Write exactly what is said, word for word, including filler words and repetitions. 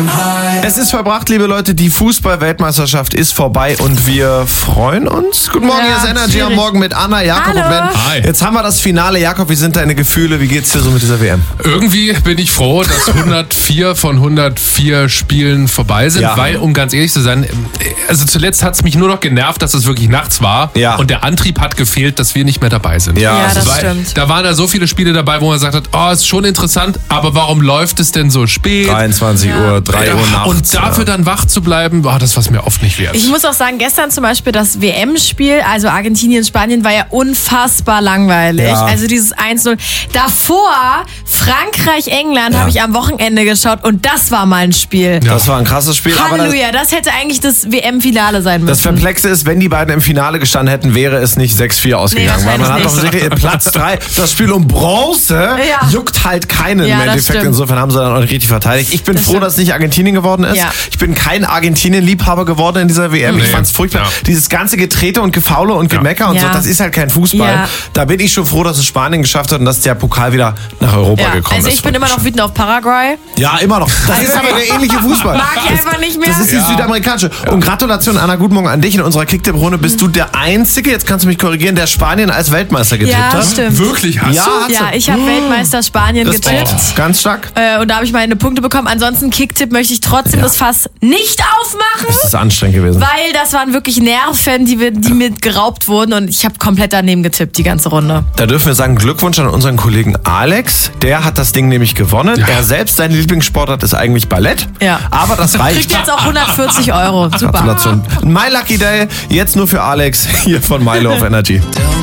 Es ist verbracht, liebe Leute, die Fußball-Weltmeisterschaft ist vorbei und wir freuen uns. Guten Morgen, Ja, hier ist Energy schwierig. am Morgen mit Anna, Jakob Hallo. und Ben. Hi. Jetzt haben wir das Finale. Jakob, wie sind deine Gefühle? Wie geht's dir so mit dieser W M? Irgendwie bin ich froh, dass hundertvier von hundertvier Spielen vorbei sind, Ja. weil, um ganz ehrlich zu sein, also zuletzt hat es mich nur noch genervt, dass es wirklich nachts war Ja. und der Antrieb hat gefehlt, dass wir nicht mehr dabei sind. Ja, Ja, das Weil stimmt. Da waren da so viele Spiele dabei, wo man sagt hat, oh, ist schon interessant, aber warum läuft es denn so spät? dreiundzwanzig Uhr, drei Ja, Uhr nachts. und dafür dann wach zu bleiben, boah, das war mir oft nicht wert. Ich muss auch sagen, gestern zum Beispiel das W M-Spiel, also Argentinien, Spanien, war ja unfassbar langweilig. Ja. Also dieses eins null. Davor Frankreich, England Ja. habe ich am Wochenende geschaut und das war mal ein Spiel. Das war ein krasses Spiel. Aber das, Halleluja, das hätte eigentlich das W M-Finale sein müssen. das Perplexe ist, wenn die beiden im Finale gestanden hätten, wäre es nicht sechs vier ausgegangen. Nee, weil man hat doch wahrscheinlich wirklich Platz drei. Das Spiel um Bronze Ja. juckt halt keinen Ja, im das Endeffekt. stimmt. Insofern haben sie dann auch nicht richtig verteidigt. Ich bin Das froh, stimmt. dass es nicht Argentinien geworden ist. Ja. Ich bin kein Argentinien-Liebhaber geworden in dieser W M. Ich Nee. fand's furchtbar. Ja. Dieses ganze Getrete und Gefaule und Gemecker und Ja. so, das ist halt kein Fußball. Ja. Da bin ich schon froh, dass es Spanien geschafft hat und dass der Pokal wieder nach Europa ja. gekommen Also ist. ich bin immer noch wütend auf Paraguay. Ja, immer noch. Das ist aber der ähnliche Fußball. Mag ich einfach nicht mehr. Das ist die südamerikanische. Und Gratulation, Anna, guten Morgen an dich. In unserer Kicktipp-Runde bist du der Einzige, jetzt kannst du mich korrigieren, der Spanien als Weltmeister getippt Ja, hat. stimmt. Wirklich, hast Ja, du? hat Ja, sie. ich habe Weltmeister Spanien Respekt. getippt. Ganz stark. Äh, und da habe ich meine Punkte bekommen. Ansonsten Kicktipp möchte ich trotzdem Ja. das Fass nicht aufmachen. Das ist anstrengend gewesen. Weil das waren wirklich Nerven, die, wir, die mir geraubt wurden und ich habe komplett daneben getippt, die ganze Runde. Da dürfen wir sagen, Glückwunsch an unseren Kollegen Alex. Der hat das Ding nämlich gewonnen. Ja. Er selbst, sein Lieblingssportart ist eigentlich Ballett. Ja. Aber das reicht. Kriegt jetzt auch hundertvierzig Euro. Super. Gratulation. My Lucky Day, jetzt nur für Alex hier von Milo of Energy.